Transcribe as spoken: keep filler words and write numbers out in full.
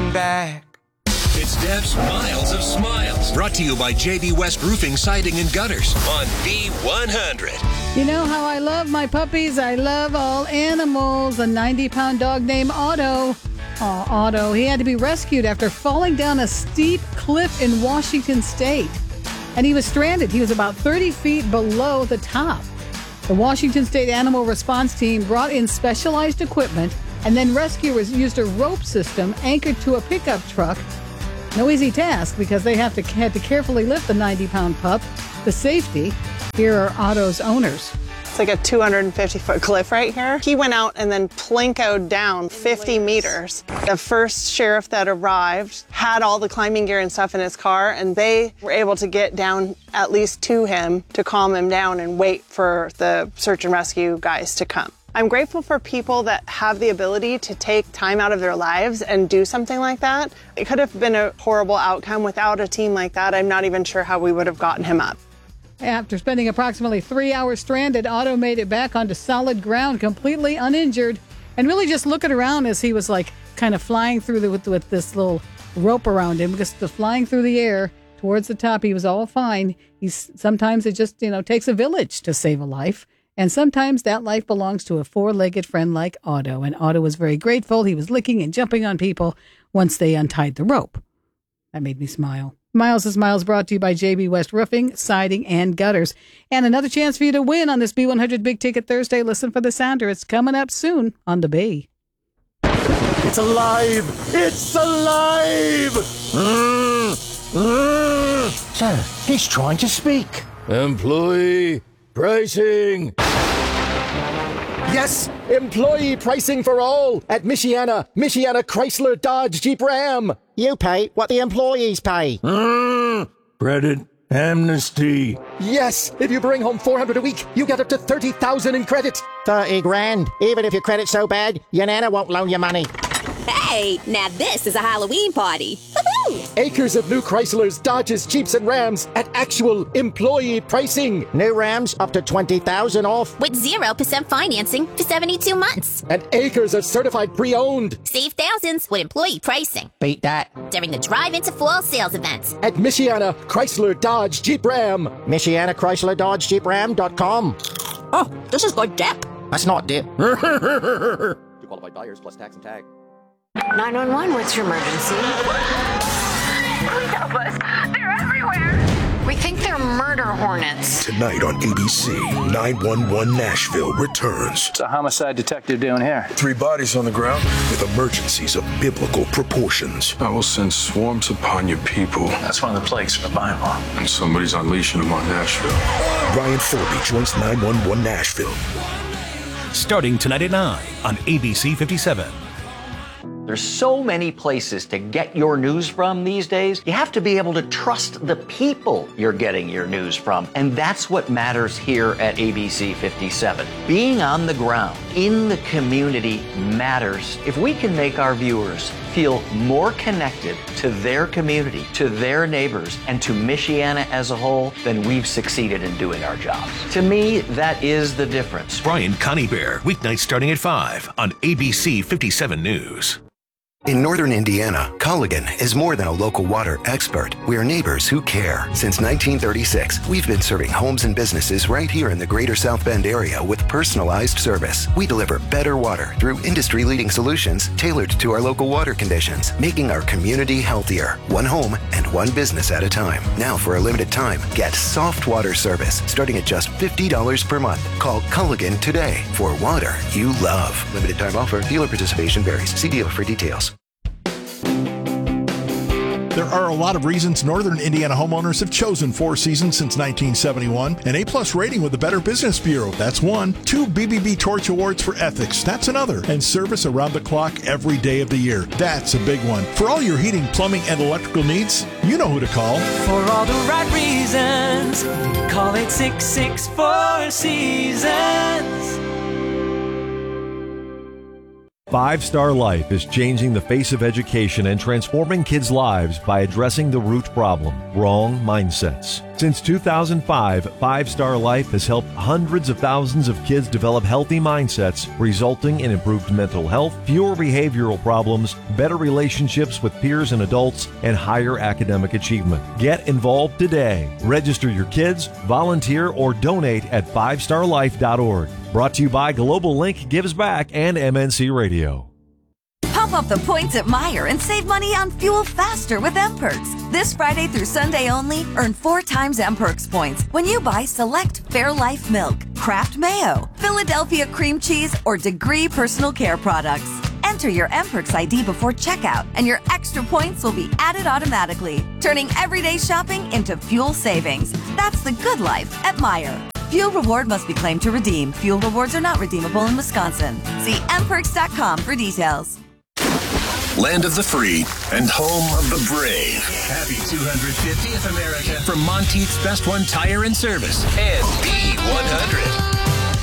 looking back. It's Deb's Miles of Smiles, brought to you by J B West Roofing, Siding, and Gutters on B one hundred. You know how I love my puppies. I love all animals. A ninety-pound dog named Otto. Oh, Otto. He had to be rescued after falling down a steep cliff in Washington State. And he was stranded. He was about thirty feet below the top. The Washington State Animal Response Team brought in specialized equipment, and then rescuers used a rope system anchored to a pickup truck. No easy task because they have to had to carefully lift the ninety-pound pup to safety. Here are Otto's owners. It's like a two hundred fifty foot cliff right here. He went out and then plinkoed down fifty meters. The first sheriff that arrived had all the climbing gear and stuff in his car, and they were able to get down at least to him to calm him down and wait for the search and rescue guys to come. I'm grateful for people that have the ability to take time out of their lives and do something like that. It could have been a horrible outcome. Without a team like that, I'm not even sure how we would have gotten him up. After spending approximately three hours stranded, Otto made it back onto solid ground, completely uninjured, and really just looking around as he was like kind of flying through the, with, with this little rope around him, just the flying through the air towards the top. He was all fine. He's sometimes it just, you know, takes a village to save a life. And sometimes that life belongs to a four-legged friend like Otto. And Otto was very grateful. He was licking and jumping on people once they untied the rope. That made me smile. Miles is Miles brought to you by J B West Roofing, Siding, and Gutters. And another chance for you to win on this B one hundred Big Ticket Thursday. Listen for the sounder. It's coming up soon on the Bay. It's alive! It's alive! Mm, mm. Sir, he's trying to speak. Employee pricing. Yes, employee pricing for all at Michiana, Michiana Chrysler Dodge Jeep Ram. You pay what the employees pay. Mm. Credit amnesty. Yes, if you bring home four hundred a week, you get up to thirty thousand in credit. thirty grand. Even if your credit's so bad, your nana won't loan you money. Hey, now this is a Halloween party. Woo-hoo! Acres of new Chryslers, Dodges, Jeeps, and Rams at actual employee pricing. New Rams up to twenty thousand off. With zero percent financing for seventy-two months. And acres of certified pre-owned. Save thousands with employee pricing. Beat that. During the Drive Into Fall sales event. At Michiana Chrysler Dodge Jeep Ram. Michiana Chrysler Dodge Jeep Ram dot com. Oh, this is good dip. That's not dip. Two qualified buyers plus tax and tag. nine one one, what's your emergency? Please help us. They're everywhere. We think they're murder hornets. Tonight on A B C, nine one one Nashville returns. What's a homicide detective doing here? Three bodies on the ground with emergencies of biblical proportions. I will send swarms upon your people. That's one of the plagues from the Bible. And somebody's unleashing them on Nashville. Brian Thorby joins nine one one Nashville. Starting tonight at nine on A B C fifty-seven. There's so many places to get your news from these days. You have to be able to trust the people you're getting your news from. And that's what matters here at A B C fifty-seven. Being on the ground in the community matters. If we can make our viewers feel more connected to their community, to their neighbors, and to Michiana as a whole, then we've succeeded in doing our jobs. To me, that is the difference. Brian Coneybear, weeknights starting at five on A B C fifty-seven News. In Northern Indiana, Culligan is more than a local water expert. We're neighbors who care. Since nineteen thirty-six, we've been serving homes and businesses right here in the greater South Bend area with personalized service. We deliver better water through industry-leading solutions tailored to our local water conditions, making our community healthier, one home and one business at a time. Now, for a limited time, get soft water service starting at just fifty dollars per month. Call Culligan today for water you love. Limited time offer. Dealer participation varies. See dealer for details. There are a lot of reasons Northern Indiana homeowners have chosen Four Seasons since nineteen seventy-one. An A-plus rating with the Better Business Bureau, that's one. Two B B B Torch Awards for ethics, that's another. And service around the clock every day of the year, that's a big one. For all your heating, plumbing, and electrical needs, you know who to call. For all the right reasons, call eight six six, four seasons. Five Star Life is changing the face of education and transforming kids' lives by addressing the root problem, wrong mindsets. Since two thousand five, Five Star Life has helped hundreds of thousands of kids develop healthy mindsets, resulting in improved mental health, fewer behavioral problems, better relationships with peers and adults, and higher academic achievement. Get involved today. Register your kids, volunteer, or donate at five star life dot org. Brought to you by Global Link Gives Back and M N C Radio. Pump up the points at Meijer and save money on fuel faster with M-Perks. This Friday through Sunday only, earn four times M-Perks points when you buy select Fairlife Milk, Kraft Mayo, Philadelphia Cream Cheese, or Degree Personal Care products. Enter your M-Perks I D before checkout, and your extra points will be added automatically, turning everyday shopping into fuel savings. That's the good life at Meijer. Fuel reward must be claimed to redeem. Fuel rewards are not redeemable in Wisconsin. See m perks dot com for details. Land of the free and home of the brave. Happy two hundred fiftieth America from Monteith's Best One Tire and Service and B one hundred.